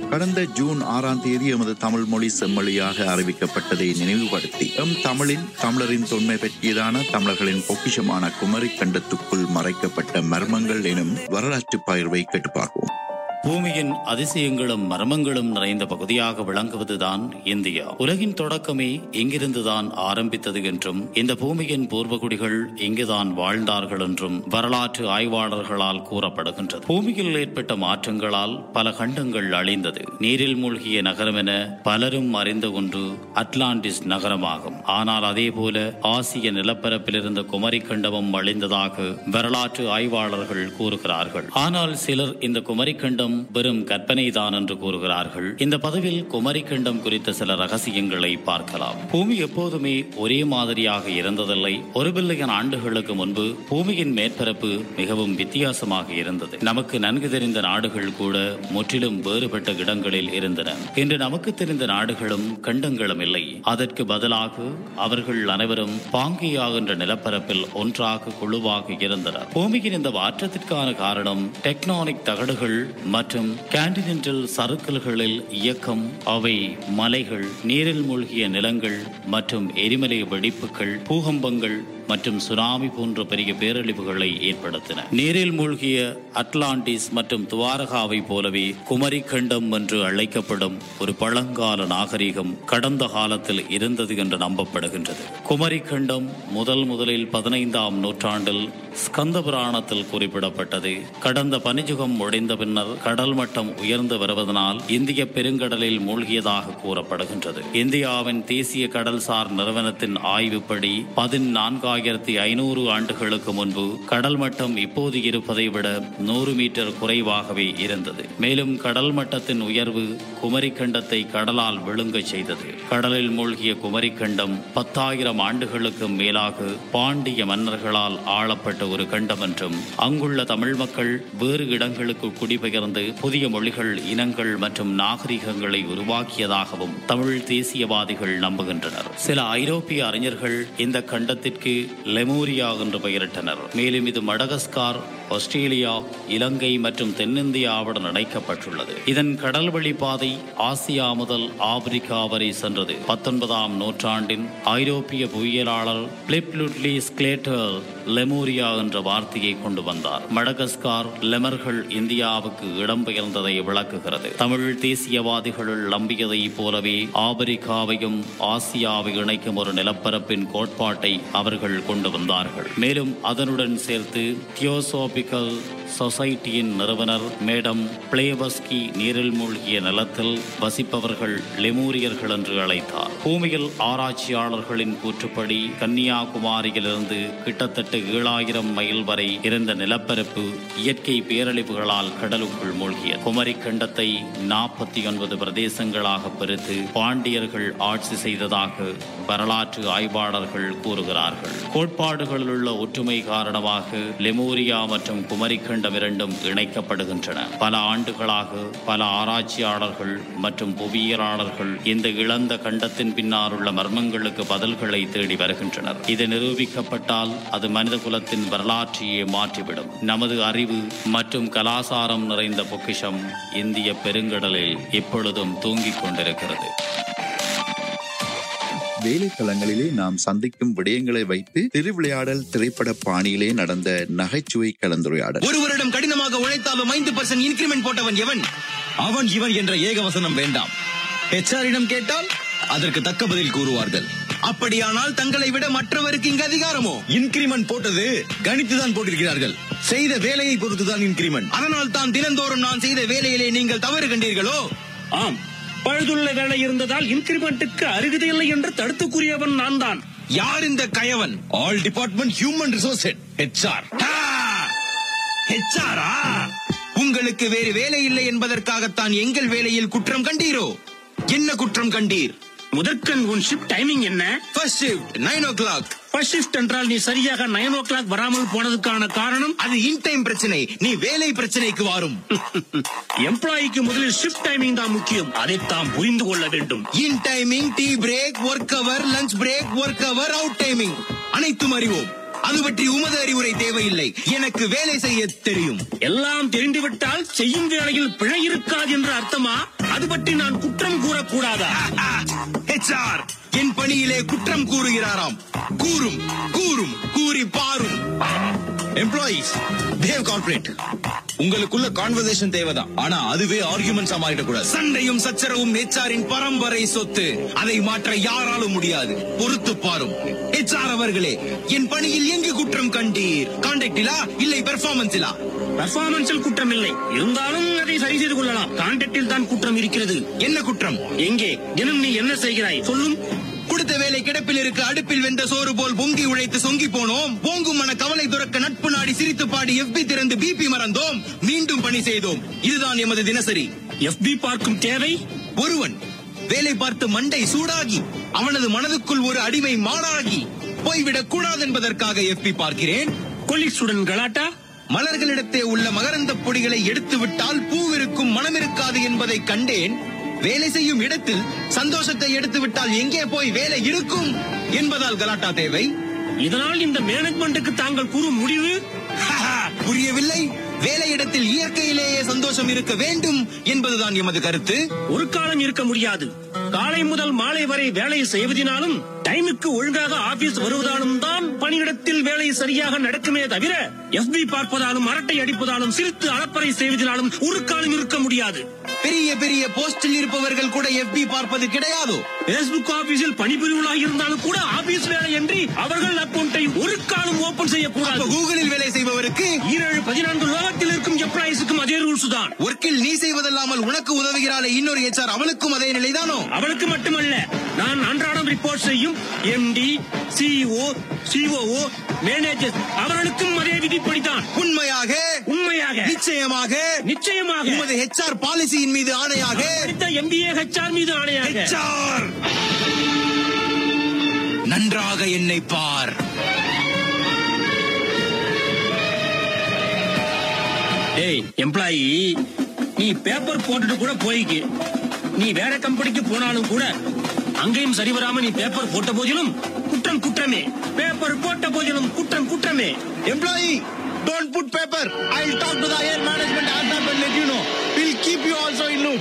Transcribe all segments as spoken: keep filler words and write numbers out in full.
கடந்த ஜூன் ஆறாம் தேதி எமது தமிழ் மொழி செம்மொழியாக அறிவிக்கப்பட்டதை நினைவுபடுத்தி எம் தமிழின் தமிழரின் தொன்மை பற்றியதான தமிழர்களின் பொக்கிஷமான குமரி கண்டத்துக்குள் மறைக்கப்பட்ட மர்மங்கள் எனும் வரலாற்று பகிர்வை கேட்டு பார்ப்போம். பூமியின் அதிசயங்களும் மர்மங்களும் நிறைந்த பகுதியாக விளங்குவதுதான் இந்தியா. உலகின் தொடக்கமே இங்கிருந்துதான் ஆரம்பித்தது என்றும் இந்த பூமியின் பூர்வகுடிகள் இங்குதான் வாழ்ந்தார்கள் என்றும் வரலாற்று ஆய்வாளர்களால் கூறப்படுகின்றது. பூமியில் ஏற்பட்ட மாற்றங்களால் பல கண்டங்கள் அழிந்தது. நீரில் மூழ்கிய நகரம் என பலரும் அறிந்த ஒன்று அட்லாண்டிஸ் நகரமாகும். ஆனால் அதே போல ஆசிய நிலப்பரப்பில் இருந்த குமரி கண்டமும் அழிந்ததாக வரலாற்று ஆய்வாளர்கள் கூறுகிறார்கள். ஆனால் சிலர் இந்த குமரி கண்டம் வெறும் கற்பனைதான் என்று கூறுகிறார்கள். இந்த பதிவில் குமரி கண்டம் குறித்த சில ரகசியங்களை பார்க்கலாம். பூமி எப்போதுமே ஒரே மாதிரியாக இருந்ததில்லை. ஒரு பில்லியன் ஆண்டுகளுக்கு முன்பு பூமியின் மேற்பரப்பு மிகவும் வித்தியாசமாக இருந்தது. நமக்கு நன்கு தெரிந்த நாடுகள் கூட முற்றிலும் வேறுபட்ட இடங்களில் இருந்தன. இன்று நமக்கு தெரிந்த நாடுகளும் கண்டங்களும் இல்லை. அதற்கு பதிலாக அவர்கள் அனைவரும் பாங்கியாகின்ற நிலப்பரப்பில் ஒன்றாக குழுவாக இருந்தனர். பூமியின் இந்த மாற்றத்திற்கான காரணம் டெக்டானிக் தகடுகள் மற்றும் கான்டினென்டல் சறுக்கல்களில் இயக்கம். அவை மலைகள், நீரில் மூழ்கிய நிலங்கள் மற்றும் எரிமலை வெடிப்புகள், பூகம்பங்கள் மற்றும் சுனாமி போன்ற பெரிய பேரழிவுகளை ஏற்படுத்தின. நீரில் மூழ்கிய அட்லாண்டிஸ் மற்றும் துவாரகாவை போலவே குமரி கண்டம் என்று அழைக்கப்படும் ஒரு பழங்கால நாகரிகம் கடந்த காலத்தில் இருந்தது என்று நம்பப்படுகின்றது. குமரி கண்டம் முதல் முதலில் பதினைந்தாம் நூற்றாண்டில் ஸ்கந்த புராணத்தில் குறிப்பிடப்பட்டது. கடந்த பனியுகம் முடிந்த பின்னர் கடல் மட்டம் உயர்ந்து வருவதனால் இந்திய பெருங்கடலில் மூழ்கியதாக கூறப்படுகின்றது. இந்தியாவின் தேசிய கடல்சார் நிறுவனத்தின் ஆய்வுப்படி பதினான்காயிரத்தி ஐநூறு ஆண்டுகளுக்கு முன்பு கடல் மட்டம் இப்போது இருப்பதை விட நூறு மீட்டர் குறைவாகவே இருந்தது. மேலும் கடல் மட்டத்தின் உயர்வு குமரி கண்டத்தை கடலால் விழுங்க செய்தது. கடலில் மூழ்கிய குமரி கண்டம் பத்தாயிரம் ஆண்டுகளுக்கு மேலாக பாண்டிய மன்னர்களால் ஆளப்பட்ட ஒரு கண்டம் என்றும் அங்குள்ள தமிழ் மக்கள் வேறு இடங்களுக்கு குடிபெயர்ந்து புதிய மொழிகள், இனங்கள் மற்றும் நாகரிகங்களை உருவாக்கியதாகவும் தமிழ் தேசியவாதிகள் நம்புகின்றனர். சில ஐரோப்பிய அறிஞர்கள் இந்த கண்டத்திற்கு லெமூரியா என்று பெயரிட்டனர். மேலும் இது மடகஸ்கார், ஆஸ்திரேலியா, இலங்கை மற்றும் தென்னிந்தியாவுடன் இணைக்கப்பட்டுள்ளது. இதன் கடல் வழி பாதை ஆசியா முதல் ஆப்பிரிக்கா வரை சென்றது. பத்தொன்பதாம் நூற்றாண்டின் ஐரோப்பிய புவியியலாளர் பிலிப் லுட்லி ஸ்க்லேட்டர் லெமூரியா என்ற வார்த்தையை கொண்டு வந்தார். மடகஸ்கார் லெமர்கள் இந்தியாவுக்கு இடம்பெயர்ந்ததை விளக்குகிறது. தமிழ் தேசியவாதிகள் நம்பியதை போலவே ஆப்பிரிக்காவையும் ஆசியாவை இணைக்கும் ஒரு நிலப்பரப்பின் கோட்பாட்டை அவர்கள் கொண்டு வந்தார்கள். மேலும் அதனுடன் சேர்த்து தியோசோபிக்கல் சொசைட்டியின் நிறுவனர் மேடம் பிளேவஸ்கி நீரில் மூழ்கிய நிலத்தில் வசிப்பவர்கள் லெமூரியர்கள் என்று அழைத்தார். பூமியில் ஆராய்ச்சியாளர்களின் கூற்றுப்படி கன்னியாகுமரியிலிருந்து கிட்டத்தட்ட ஏழாயிரம் மைல் வரை இருந்த நிலப்பரப்பு இயற்கை பேரழிவுகளால் கடலுக்குள் மூழ்கியது. குமரி கண்டத்தை நாற்பத்தி ஒன்பது பிரதேசங்களாக பிரித்து பாண்டியர்கள் ஆட்சி செய்ததாக வரலாற்று ஆய்வாளர்கள் கூறுகிறார்கள். கோட்பாடுகளில் உள்ள ஒற்றுமை காரணமாக லெமூரியா மற்றும் குமரி கண்டம் இரண்டும் இணைக்கப்படுகின்றன. பல ஆண்டுகளாக பல ஆராய்ச்சியாளர்கள் மற்றும் புவியியலாளர்கள் இந்த இழந்த கண்டத்தின் பின்னால் உள்ள மர்மங்களுக்கு பதில்களை தேடி வருகின்றனர். இது நிரூபிக்கப்பட்டால் அது மனித குலத்தின் வரலாற்றையே மாற்றிவிடும். நமது அறிவு மற்றும் கலாசாரம் நிறைந்த பொக்கிஷம் இந்திய பெருங்கடலில் இப்பொழுதும் தூங்கிக் கொண்டிருக்கிறது. வேலைத்தளங்களிலே நாம் சந்திக்கும் விடயங்களை வைத்து திருவிளையாடல் திரைப்பட பாணியிலே நடந்த நகைச்சுவை கலந்துரையாடல். ஒரு வருடம் கடினமாக உழைத்தாலும் ஐந்து பர்சன்ட் இன்கிரிமெண்ட் போட்டவன் எவன்? அவன் இவன் என்ற ஏகவசனம் வேண்டாம். ஹெச்ஆரிடம் கேட்டால் அதற்கு தக்க பதில் கூறுவார்கள். அப்படியானால் தங்களை விட மற்றவருக்கு இங்கு அதிகாரமோ? இன்கிரிமெண்ட் போட்டது கணித்துதான் போட்டிருக்கிறார்கள். செய்த வேலையை பொறுத்துதான் இன்கிரிமெண்ட். அதனால் தான் தினந்தோறும் நான் செய்த வேலையிலே நீங்கள் தவறு கண்டீர்களோ? ஆம், பழுதுள்ள வேலை இருந்ததால் இன்கிரிமெண்ட்டுக்கு அருகதையில்லை என்று தடுத்து கூறியவன் நான் தான். யார் இந்த கயவன்? All department human resource head, HR. ஹெச்ஆரா? உங்களுக்கு வேறு வேலை இல்லை என்பதற்காகத்தான் எங்கள் வேலையில் குற்றம் கண்டீரோ? என்ன குற்றம் கண்டீர்? முதற்கண் உன் ஷிப்ட் டைமிங் என்ன? ஃபர்ஸ்ட் ஷிஃப்ட் நைன் ஓ கிளாக். ஃபர்ஸ்ட் ஷிஃப்ட் என்றால் நீ சரியாக நைன் ஓ கிளாக் வராமல் போனதுக்கான காரணம்? அது இன் டைம் பிரச்சனை. நீ வேலை பிரச்சனைக்கு வரும். எம்ப்ளாய்க்கு முதலில் ஷிஃப்ட் டைமிங் தான் முக்கியம். அதைத்தான் புரிந்து கொள்ள வேண்டும். இன் டைமிங், டீ பிரேக், ஒர்க் அவர், லஞ்ச் பிரேக், ஒர்க் அவர், அவுட் டைமிங் அனைத்தும் அறிவோம். அது பற்றி உமது அறிவுரை தேவையில்லை. எனக்கு வேலை செய்ய தெரியும். எல்லாம் தெரிந்துவிட்டால் செய்யும் வேளையில் பிழை இருக்காது என்று அர்த்தமா? அது பற்றி நான் குற்றம் கூறக்கூடாதா? ஹெச்ஆர் என் பணியிலே குற்றம் கூறுகிறாராம். கூறும் கூறும் கூறி பாரும். Employees, behave corporate. உங்களுக்குள்ள கான்வர்சேஷன் தேவைதான், ஆனா அதுவே ஆர்குமெண்ட்ஸா மாறிடக்கூடாது. சண்டையும் சச்சரவும் ஹெச்ஆரின் பரம்பரை சொத்து. அதை மாற்ற யாராலும் முடியாது. பொறுத்து பாரும். ஹெச்ஆர் அவர்களே, என் பணியில் எங்கு குற்றம் கண்டீர்? கான்டாக்டிலா இல்லை பெர்ஃபார்மன்ஸிலா? பெர்ஃபார்மன்ஸில் குற்றம் இல்லை, இருந்தாலும் அதை சரி செய்து கொள்ளலாம். கான்டாக்டில் தான் குற்றம் இருக்கிறது. என்ன குற்றம்? எங்கே தினம் நீ என்ன செய்கிறாய் சொல்லும். கொடுத்த வேலை கிடப்பில் இருக்க அடுப்பில் வெந்த சோறு போல் பொங்கி உழைத்து சொங்கி போனோம். பொங்கும் மன கவலை துறக்க நட்பு நாடி சிரித்து பாடி எஃபி திறந்து பிபி மறந்தோம். மீண்டும் பணி செய்தோம். இதுதான் எமது தினசரி. எஃபி பார்க்கும் தேவை. ஒருவன் வேலை பார்த்து மண்டை சூடாகி அவனது மனதுக்குள் ஒரு அடிமை மாடாகி போய்விடக் கூடாது என்பதற்காக எஃபி பார்க்கிறேன். கொலிக்ஸுடன் கலாட்டா. மலர்களிடத்தே உள்ள மகரந்த பொடிகளை எடுத்து விட்டால் பூவிருக்கும் மனம் இருக்காது என்பதை கண்டேன். வேலை செய்யும் இடத்தில் சந்தோஷத்தை எடுத்து விட்டால் எங்கே போய் வேலை இருக்கும் என்பதால் கலாட்டா தேவை. இதனால் இந்த மேனேஜ்மெண்ட்டுக்கு தாங்கள் கூறும் முடிவு புரியவில்லை. வேலையிடத்தில் இயற்கையிலேயே சந்தோஷம் இருக்க வேண்டும் என்பதுதான் எமது கருத்து. ஒரு காலம் இருக்க முடியாது. காலை முதல் மாலை வரை வேலை செய்வதனாலும் டைமுக்கு ஒழுங்காக ஆபீஸ் வருவதாலும் தான் பணியிடத்தில் வேலை சரியாக நடக்குமே தவிர எஃபி பார்ப்பதாலும் அரட்டை அடிப்பதாலும் சிரித்து அலப்பறை செய்வதனாலும் ஒரு காலம் இருக்க முடியாது. பெரிய பெரிய போஸ்டில் இருப்பவர்கள் கூட எஃபி பார்ப்பது கிடையாதோ? பேஸ்புக் ஆபீஸில் பணிபுரிவர்களாக இருந்தாலும் கூட ஆபீஸ் வேலை என்று அவர்கள் அக்கௌண்டை ஒரு காலம் ஓபன் செய்யக்கூடாது. கூகுளில் வேலை செய்பவருக்கு ஈரேழு பதினான்கு லோகத்தில் இருக்கும் எம்ப்ளாயிஸுக்கும் அதே ரூல்ஸ் தான். ஒர்க்கில் நீ செய்வதல்லாமல் உனக்கு உதவுகிறாளே இன்னொரு ஹெச்ஆர், அவளுக்கும் அதே நிலைதானோ? அவளுக்கு மட்டுமல்ல, நான் அன்றாடம் ரிப்போர்ட் செய்யும் எம்டி, சிஇஓ, சிஓஓ, மேனேஜர் அவர்களுக்கும் அதே விதிப்படிதான். உண்மையாக உண்மையாக நிச்சயமாக நிச்சயமாக உமது ஹெச்ஆர் பாலிசியின் மீது ஆணையாக, எம்பிஏ ஹெச்ஆர் மீது ஆணையாக. ஹெச்ஆர் நன்றாக என்னை பார். ஏய் எம்ப்ளாயி, நீ பேப்பர் போட்டுட்டு கூட போய்க்கு. நீ வேற கம்பெனிக்கு போனாலும் கூட அங்கேயும் சரி வராம நீ பேப்பர் போட்ட போதிலும் குற்றம் குற்றமே. பேப்பர் போட்ட போதிலும் குற்றம் குற்றமே. Employee, don't put paper. I'll talk to the higher management as that will let you know. We'll keep you also in loop.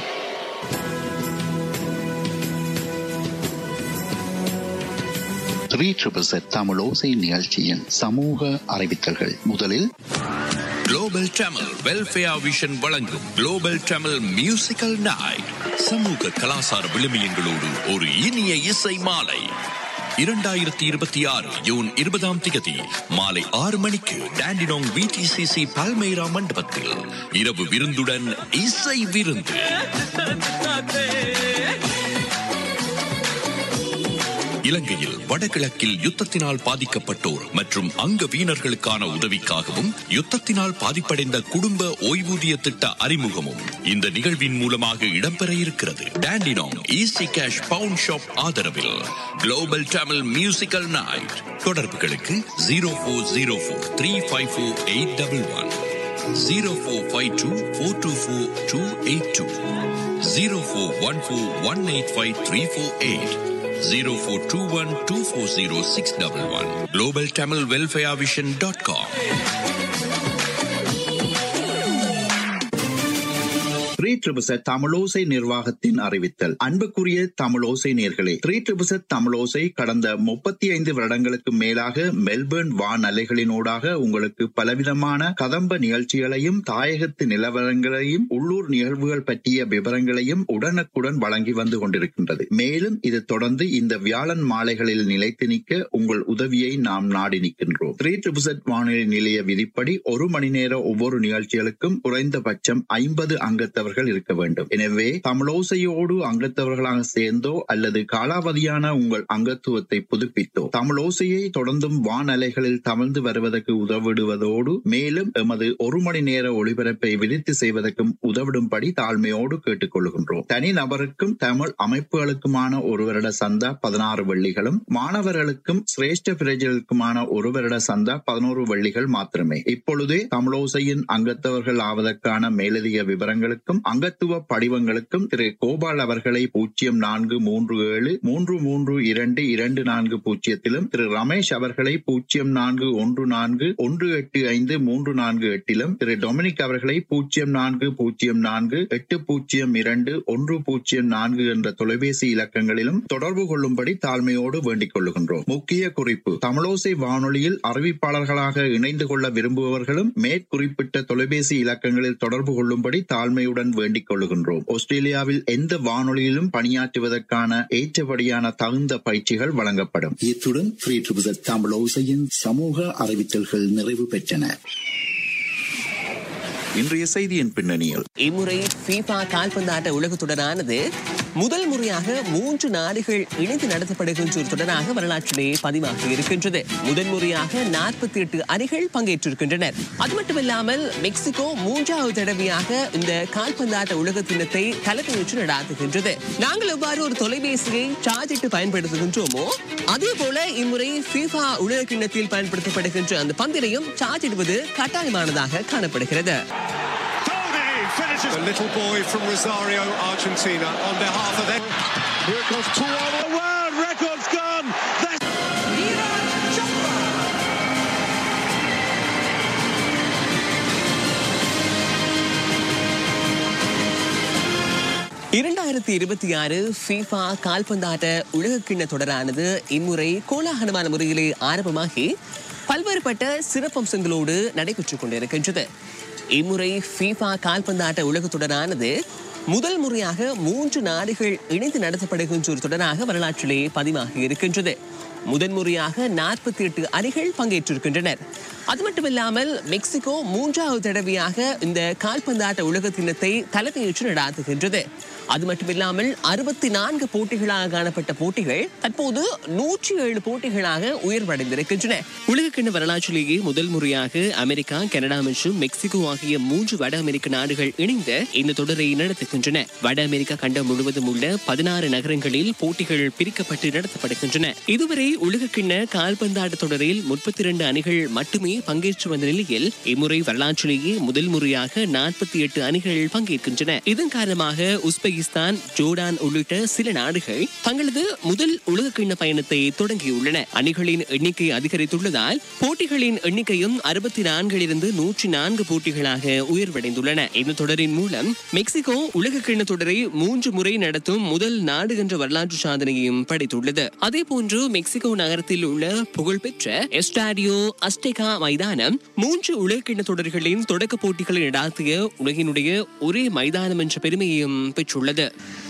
Three triple set Tamil ஓசை நிகழ்ச்சியின் சமூக அறிவித்தல்கள். முதலில் குளோபல் தமிழ் வெல்ஃபேர் விஷன் வழங்கும் குளோபல் தமிழ் மியூசிக்கல் நைட், சமூக கலாசார விழுமியங்களோடு ஒரு இனிய இசை மாலை. இரண்டாயிரத்தி இருபத்தி ஆறு ஜூன் இருபதாம் தேதி மாலை ஆறு மணிக்கு டாண்டினோங் விடிசிசி பல்மைரா மண்டபத்தில் இரவு விருந்துடன் இசை விருந்து. இலங்கையில் வடகிழக்கில் யுத்தத்தினால் பாதிக்கப்பட்டோர் மற்றும் அங்க வீணர்களுக்கான உதவிக்காகவும் யுத்தத்தினால் பாதிப்படைந்த குடும்ப ஓய்வூதிய திட்ட அறிமுகமும் இந்த நிகழ்வின் மூலமாக இடம்பெற இருக்கிறது. Dandenong easy cash bound shop ஆதரவில் குளோபல் தமிழ் மியூசிக்கல் நைட். தொடர்புகளுக்கு ஜீரோ போர் ஜீரோ போர் three five four eight double one, zero four five two four two four two eight two, zero four one four one eight five three four eight, zero four two one two four zero six one one. global tamil welfare vision dot com. Three triple set தமிழோசை நிர்வாகத்தின் அறிவித்தல். அன்புக்குரிய தமிழோசை நேர்களே, three triple set தமிழோசை கடந்த முப்பத்தி ஐந்து வருடங்களுக்கு மேலாக Melbourne வான் அலைகளினூடாக உங்களுக்கு பலவிதமான கதம்ப நிகழ்ச்சிகளையும் தாயகத்து நிலவரங்களையும் உள்ளூர் நிகழ்வுகள் பற்றிய விவரங்களையும் உடனுக்குடன் வழங்கி வந்து கொண்டிருக்கின்றது. மேலும் இது தொடர்ந்து இந்த வியாழன் மாலைகளில் நிலைத்து நிற்க உங்கள் உதவியை நாம் நாடி நிற்கின்றோம். த்ரீ ட்ரிபிள் செட் வானொலி நிலைய விதிப்படி ஒரு மணி நேர ஒவ்வொரு நிகழ்ச்சிகளுக்கும் குறைந்தபட்சம் ஐம்பது அங்கத்தவர்கள் இருக்க வேண்டும். எனவே தமிழோசையோடு அங்கத்தவர்களாக சேர்ந்தோ அல்லது காலாவதியான உங்கள் அங்கத்துவத்தை புதுப்பித்தோ தமிழோசையை தொடர்ந்தும் வானலைகளில் தமிழ்ந்து வருவதற்கு உதவிடுவதோடு மேலும் எமது ஒரு மணி நேர ஒளிபரப்பை விரித்து செய்வதற்கும் உதவிடும்படி தாழ்மையோடு கேட்டுக் கொள்கின்றோம். தனி நபருக்கும் தமிழ் அமைப்புகளுக்குமான ஒரு வருட சந்தா பதினாறு வெள்ளிகளும், மாணவர்களுக்கும் சிரேஷ்ட பிரஜைகளுக்குமான ஒரு வருட சந்தா பதினோரு வெள்ளிகள் மாத்திரமே. இப்பொழுதே தமிழோசையின் அங்கத்தவர்கள் ஆவதற்கான மேலதிக விவரங்களுக்கும் மற்றும் அங்கத்துவ படிவங்களுக்கும் திரு கோபால் அவர்களை பூஜ்ஜியம் நான்கு மூன்று ஏழு மூன்று மூன்று இரண்டு இரண்டு நான்கு பூஜ்ஜியத்திலும் திரு ரமேஷ் அவர்களை பூஜ்ஜியம் நான்கு ஒன்று நான்கு ஒன்று எட்டு ஐந்து மூன்று நான்கு எட்டிலும் திரு டொமினிக் அவர்களை பூஜ்ஜியம் நான்கு பூஜ்ஜியம் நான்கு எட்டு பூஜ்ஜியம் இரண்டு ஒன்று பூஜ்ஜியம் நான்கு என்ற தொலைபேசி இலக்கங்களிலும் தொடர்பு கொள்ளும்படி தாழ்மையோடு வேண்டிக் கொள்ளுகின்றோம். முக்கிய குறிப்பு: தமிழோசை வானொலியில் அறிவிப்பாளர்களாக இணைந்து கொள்ள விரும்புபவர்களும் மேற்குறிப்பிட்ட தொலைபேசி இலக்கங்களில் தொடர்பு கொள்ளும்படி தாழ்மையுடன் வேண்டிக் கொள்ளுகின்றோம். ஆஸ்திரேலியாவில் எந்த வானொலியிலும் பணியாற்றுவதற்கான ஏற்றபடியான தகுந்த பயிற்சிகள் வழங்கப்படும். இத்துடன் ஃப்ரீ ட்ரிபிள் தமிழோசையின் சமூக அறிவித்தல்கள் நிறைவு பெற்றன. இன்றைய செய்தியின் பின்னணியில் இம்முறை ஃபீஃபா கால்பந்தாட்ட உலகத் தொடரானது முதல் முறையாக மூன்று நாடுகள் இணைந்து நடத்தப்படுகின்ற ஒரு தொடராக வரலாற்றிலே பதிவாகி இருக்கின்றது. முதன் முறையாக நாற்பத்தி எட்டு அணிகள் பங்கேற்றிருக்கின்றனர். அது மட்டுமில்லாமல் மெக்சிகோ மூன்றாவது தடவையாக இந்த கால்பந்தாட்ட உலக தினத்தை தலைமையேற்று நடாத்துகின்றது. நாங்கள் எவ்வாறு ஒரு தொலைபேசியை சார்ஜிட்டு பயன்படுத்துகின்றோமோ அதே போல இம்முறை ஃபீஃபா உலக கிண்ணத்தில் பயன்படுத்தப்படுகின்ற அந்த பந்தினையும் சார்ஜிடுவது கட்டாயமானதாக காணப்படுகிறது. The little boy from Rosario, Argentina, on behalf of them. Here comes Tuan. The world record's gone. That's இரண்டாயிரத்தி இருபத்தி ஆறு ஃபீஃபா கால்பந்தாட்ட உலகக்கிண்ண தொடரானது இம்முறை கோலாகலமான முறையிலே ஆரம்பமாகி பல்வேறுபட்ட சிறப்பம்சங்களோடு நடைபெற்றுக் கொண்டிருக்கின்றது. இம்முறை ஃபீஃபா கால்பந்தாட்ட உலக தொடரானது முதல் முறையாக மூன்று நாடுகள் இணைந்து நடத்தப்படுகின்ற ஒரு தொடராக வரலாற்றிலே பதிவாகி இருக்கின்றது. முதன்முறையாக நாற்பத்தி எட்டு அணிகள் பங்கேற்றிருக்கின்றனர். அது மட்டுமில்லாமல் மெக்சிகோ மூன்றாவது தடவையாக இந்த கால்பந்தாட்ட உலக தினத்தை தலைமையேற்று நடாத்துகின்றது. அது மட்டுமில்லாமல் அறுபத்தி நான்கு போட்டிகளாக காணப்பட்ட போட்டிகள் தற்போது நூற்றி ஏழு போட்டிகளாக உயர்வடைந்திருக்கின்றன. உலகக்கிண்ண வரலாற்றிலேயே முதல் முறையாக அமெரிக்கா, கனடா மற்றும் மெக்சிகோ ஆகிய மூன்று வட அமெரிக்க நாடுகள் இணைந்து இந்த தொடரை நடத்துகின்றன. வட அமெரிக்கா கண்டம் முழுவதும் உள்ள பதினாறு நகரங்களில் போட்டிகள் பிரிக்கப்பட்டு நடத்தப்படுகின்றன. இதுவரை உலகக்கிண்ண கால்பந்தாட்ட தொடரில் முப்பத்தி இரண்டு அணிகள் மட்டுமே பங்கேற்று வந்த நிலையில் இம்முறை வரலாற்றிலேயே முதல் முறையாக நாற்பத்தி எட்டு அணிகள் பங்கேற்கின்றன. இதன் காரணமாக உஸ்பெகிஸ்தான், ஜோர்டான் உள்ளிட்ட சில நாடுகள் தங்களது முதல் உலகக்கிண்ண பயணத்தை தொடங்கியுள்ளன. அணிகளின் எண்ணிக்கை அதிகரித்துள்ளதால் போட்டிகளின் எண்ணிக்கையும் அறுபத்தி நான்கிலிருந்து நூற்றி நான்கு போட்டிகளாக உயர்வடைந்துள்ளன. இந்த தொடரின் மூலம் மெக்சிகோ உலகக்கிண்ண தொடரை மூன்று முறை நடத்தும் முதல் நாடு என்ற வரலாற்று சாதனையையும் படைத்துள்ளது. அதே போன்று மெக்சிகோ நகரத்தில் உள்ள புகழ்பெற்ற எஸ்டாடியோ அஸ்டெகா மைதானம் மூன்று உலகக்கிண்ண தொடர்களின் தொடக்க போட்டிகளை நடாத்திய உலகினுடைய ஒரே மைதானம் என்ற பெருமையையும் பெற்றுள்ளது.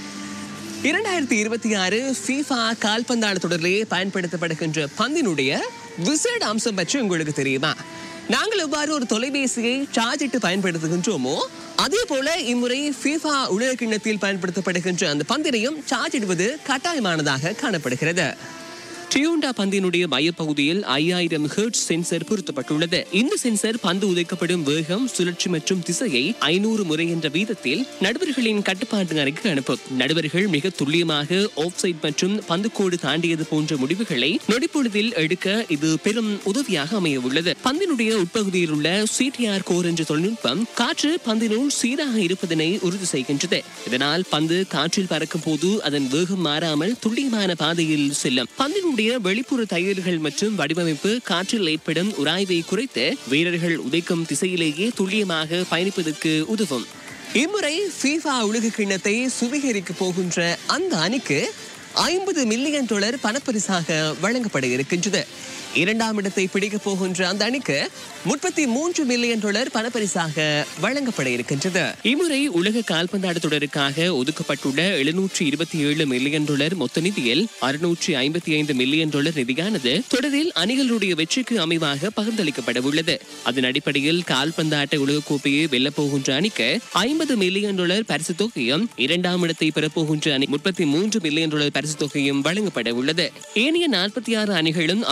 இரண்டாயிரத்தி இருபத்தி ஆறு ஃபீஃபா கால்பந்தாட்ட தொடரிலே பயன்படுத்தப்படுகின்ற பந்தினுடைய விசேட அம்சம் பற்றி உங்களுக்கு தெரியுமா? நாங்கள் எவ்வாறு ஒரு தொலைபேசியை சார்ஜிட்டு பயன்படுத்துகின்றோமோ அதே போல இம்முறை ஃபீஃபா உலக கிண்ணத்தில் பயன்படுத்தப்படுகின்ற அந்த பந்தினையும் சார்ஜிடுவது கட்டாயமானதாக காணப்படுகிறது. டியோண்டா பந்தினுடைய மையப்பகுதியில் ஐயாயிரம் ஹெர்ட்ஸ் சென்சர் பொருத்தப்பட்டுள்ளது. இந்த சென்சர் பந்து உதைக்கப்படும் வேகம், சுழற்சி மற்றும் திசையை ஐநூறு முறை என்ற வீதத்தில் நடுவர்களின் கட்டுப்பாட்டு அறைக்கு அனுப்பும். நடுவர்கள் மிக துல்லியமாக ஆஃப் சைட் மற்றும் பந்துக்கோடு தாண்டியது போன்ற முடிவுகளை நொடிப்பொழுதில் எடுக்க இது பெரும் உதவியாக அமைய உள்ளது. பந்தினுடைய உட்பகுதியில் உள்ள சிடிஆர் கோர் என்ற தொழில்நுட்பம் காற்று பந்தினுள் சீராக இருப்பதனை உறுதி செய்கின்றது. இதனால் பந்து காற்றில் பறக்கும் போது அதன் வேகம் மாறாமல் துல்லியமான பாதையில் செல்லும். பந்தினுடைய வெளிப்புற தையல்கள் மற்றும் வடிவமைப்பு காற்றில் ஏற்படும் உராய்வை குறைத்து வீரர்கள் உதைக்கும் திசையிலேயே துல்லியமாக பயணிப்பதற்கு உதவும். இம்முறை ஃபீஃபா உலக கிண்ணத்தை சுவீகரிக்க போகின்ற அந்த அணிக்கு ஐம்பது மில்லியன் டாலர் பணப்பரிசாக வழங்கப்பட இருக்கின்றது. இரண்டாம் இடத்தை பிடிக்க போகின்ற அந்த அணிக்கு முப்பத்தி மூன்று மில்லியன் டாலர் பணப்பரிசாக வழங்கப்பட இருக்கின்றது. இம்முறை உலக கால்பந்தாட்ட தொடருக்காக ஒதுக்கப்பட்டுள்ள எழுநூற்றி இருபத்தி ஏழு மில்லியன் டாலர் மொத்த நிதியில் அறுநூற்றி ஐம்பத்தி ஐந்து மில்லியன் டாலர் நிதியானது தொடரில் அணிகளுடைய வெற்றிக்கு அமைவாக பகிர்ந்தளிக்கப்பட உள்ளது. அதன் அடிப்படையில் கால்பந்தாட்ட உலகக்கோப்பையை வெல்லப் போகின்ற அணிக்கு ஐம்பது மில்லியன் டாலர் பரிசு தொகையும், இரண்டாம் இடத்தை பெறப்போகின்ற அணி முப்பத்தி மூன்று மில்லியன் டாலர் பரிசு தொகையும் வழங்கப்பட உள்ளது. ஏனைய நாற்பத்தி ஆறு அணிகளும் அவர்களின்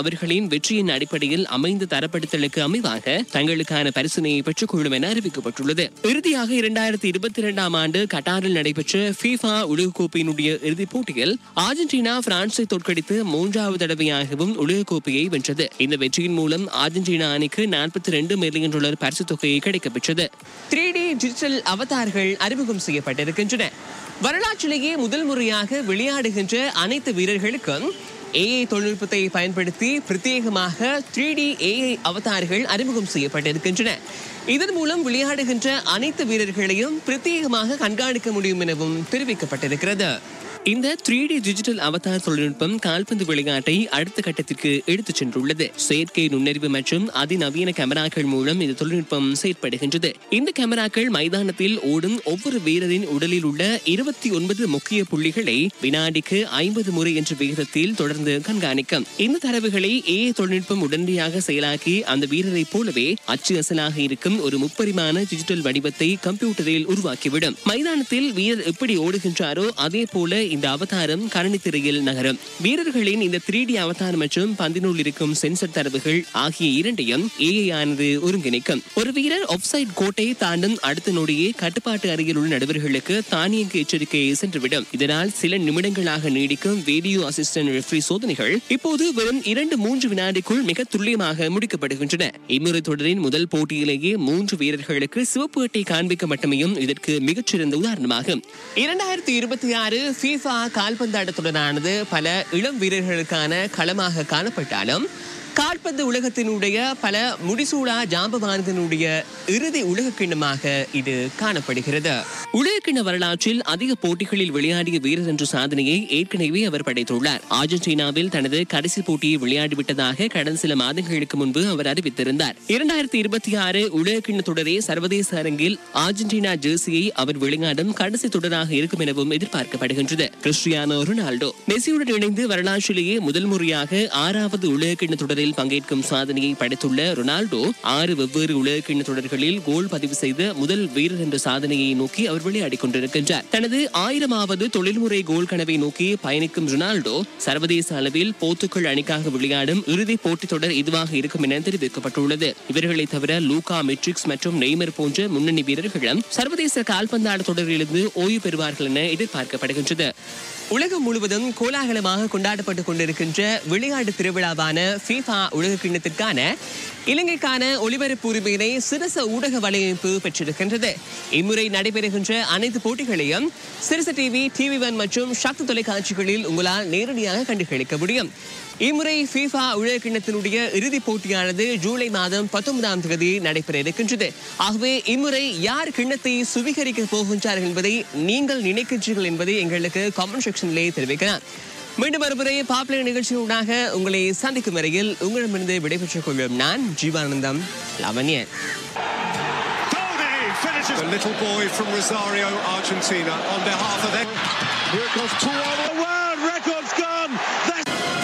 வீரர்களின் வெற்றியின் அடிப்படையில் அமைந்த தரப்படுத்தலுக்கு அமைவாக தங்களுக்கான பரிசினையை பெற்றுக் கொள்ளும் என அறிவிக்கப்பட்டுள்ளது. இறுதியாக இரண்டாயிரத்தி இருபத்தி இரண்டாம் ஆண்டு கட்டாரில் நடைபெற்ற ஃபீஃபா உலகக்கோப்பையினுடைய இறுதிப் போட்டியில் அர்ஜென்டினா பிரான்சை தோற்கடித்து மூன்றாவது தடவையாகவும் உலகக்கோப்பையை வென்றது. இந்த வெற்றியின் மூலம் அர்ஜென்டினா அணிக்கு நாற்பத்தி இரண்டு மில்லியன் டாலர் பரிசு தொகையை கிடைக்கப்பெற்றது. த்ரீ டி டிஜிட்டல் அவதார்கள் அறிமுகம் செய்யப்பட்டிருக்கின்றன. வரலாற்றிலேயே முதல் முறையாக விளையாடுகின்ற அனைத்து வீரர்களுக்கும் ஏஐ தொழில்நுட்பத்தை பயன்படுத்தி பிரத்யேகமாக த்ரீ டி ஏஐ அவதார்கள் அறிமுகம் செய்யப்பட்டிருக்கின்றன. இதன் மூலம் விளையாடுகின்ற அனைத்து வீரர்களையும் பிரத்யேகமாக கண்காணிக்க முடியும் எனவும் தெரிவிக்கப்பட்டிருக்கிறது. இந்த த்ரீ டி டிஜிட்டல் அவதார் தொழில்நுட்பம் கால்பந்து விளையாட்டை அடுத்த கட்டத்திற்கு எடுத்துச் சென்றுள்ளது. செயற்கை நுண்ணறிவு மற்றும் அதிநவீன கேமராக்கள் மூலம் இந்த தொழில்நுட்பம் செயற்படுகின்றது. இந்த கேமராக்கள் மைதானத்தில் ஓடும் ஒவ்வொரு வீரரின் உடலில் உள்ள இருபத்தி ஒன்பது முக்கிய புள்ளிகளை வினாடிக்கு ஐம்பது முறை என்ற விகிதத்தில் தொடர்ந்து கண்காணிக்கும். இந்த தரவுகளை ஏஐ தொழில்நுட்பம் உடனடியாக செயலாக்கி அந்த வீரரை போலவே அச்சு அசலாக இருக்கும் ஒரு முப்பரிமாண டிஜிட்டல் வடிவத்தை கம்ப்யூட்டரில் உருவாக்கிவிடும். மைதானத்தில் வீரர் எப்படி ஓடுகின்றாரோ அதே போல இந்த அவதாரம் கணினி திரையில் நகரும். வீரர்களின் இந்த த்ரீ டி அவதாரம் மற்றும் பந்தினுள் இருக்கும் சென்சர் தரவுகள் ஆகிய இரண்டையும் ஏஐ ஆனது ஒருங்கிணைக்கும். ஒரு வீரர் ஆஃப்சைட் கோட்டை தாண்டும் அடுத்த நொடியே கட்டுப்பாட்டு அறையில் உள்ள நடுவர்களுக்கு தானியங்கு எச்சரிக்கையை சென்றுவிடும். இதனால் சில நிமிடங்களாக நீடிக்கும் வீடியோ அசிஸ்டன்ட் ரெஃப்ரி சோதனைகள் இப்போது வெறும் இரண்டு மூன்று வினாடிக்குள் மிக துல்லியமாக முடிக்கப்படுகின்றன. இம்முறை தொடரின் முதல் போட்டியிலேயே மூன்று வீரர்களுக்கு சிவப்பு அட்டை காண்பிக்கப்பட்டமையும் இதற்கு மிகச்சிறந்த உதாரணமாகும். இரண்டாயிரத்தி இருபத்தி ஆறு ஃபீஃபா கால்பந்தாட்டத்துடனானது பல இளம் வீரர்களுக்கான களமாக காணப்பட்டாலும் கால்பந்து உலகத்தினுடைய பல முடிசூடா ஜாம்பவான்களுடைய இறுதி உலக கிண்ணமாக இது காணப்படுகிறது. உலகக்கிண்ண வரலாற்றில் அதிக போட்டிகளில் விளையாடிய வீரர் என்ற சாதனையை ஏற்கனவே அவர் படைத்துள்ளார். அர்ஜென்டினாவில் தனது கடைசி போட்டியை விளையாடிவிட்டதாக கடந்த சில மாதங்களுக்கு முன்பு அவர் அறிவித்திருந்தார். இரண்டாயிரத்தி இருபத்தி ஆறு உலகக்கிண்ண தொடரே சர்வதேச அரங்கில் அர்ஜென்டினா ஜெர்சியை அவர் விளையாடும் கடைசி தொடராக இருக்கும் எனவும் எதிர்பார்க்கப்படுகின்றது. கிறிஸ்டியானோ ரொனால்டோ மெஸ்ஸியுடன் இணைந்து வரலாற்றிலேயே முதல் முறையாக ஆறாவது உலகக்கிண்ண தொடரில் பங்கேற்கும் சாதனையை படைத்துள்ள ரொனால்டோ ஆறு வெவ்வேறு உலகக்கிண்ண தொடர்களில் கோல் பதிவு செய்த முதல் வீரர் என்ற சாதனையை நோக்கி அவர் விளையாடிக் கொண்டிருக்கின்றார். தனது ஆயிரமாவது தொழில்முறை கோல் கனவை நோக்கி பயணிக்கும் ரொனால்டோ சர்வதேச அளவில் போர்த்துகல் அணிக்காக விளையாடும் இறுதி போட்டி தொடர் இதுவாக இருக்கும் என தெரிவிக்கப்பட்டுள்ளது. இவர்களை தவிர லூகா மெட்ரிக்ஸ் மற்றும் நெய்மர் போன்ற முன்னணி வீரர்களும் சர்வதேச கால்பந்தாட்ட தொடரிலிருந்து ஓய்வு பெறுவார்கள் என எதிர்பார்க்கப்படுகின்றது. உலகம் முழுவதும் கோலாகலமாக கொண்டாடப்பட்டுக் கொண்டிருக்கின்ற விளையாட்டு திருவிழாவான ஃபீஃபா உலக கிண்ணத்திற்கான இலங்கைக்கான ஒலிபரப்பு உரிமையினை சிரச ஊடக வலையமைப்பு பெற்றிருக்கின்றது. இம்முறை நடைபெறுகின்ற அனைத்து போட்டிகளையும் சிரச டிவி, டிவி ஒன் மற்றும் சக்தி தொலைக்காட்சிகளில் உங்களால் நேரடியாக கண்டுகளிக்க முடியும். இம்முறை ஃபீஃபா உலக கிண்ணத்தினுடைய இறுதிப் போட்டியானது ஜூலை மாதம் பத்தொன்பதாம் தேதி நடைபெற இருக்கின்றது. ஆகவே இம்முறை யார் கிண்ணத்தை சுவீகரிக்க போகின்றார்கள் என்பதை நீங்கள் நினைக்கின்றீர்கள் என்பதை எங்களுக்கு கமெண்ட் செக்ஷனிலே தெரிவிக்கலாம். மீண்டும் ஒருமுறை பாப்புலர் நிகழ்ச்சியூடாக உங்களை சந்திக்கும் வரையில் உங்களிடமிருந்து விடைபெற்றுக் கொள்ளும் நான் Jeevanandam லவன்யன். The little boy from Rosario, Argentina, on behalf of them. Here comes two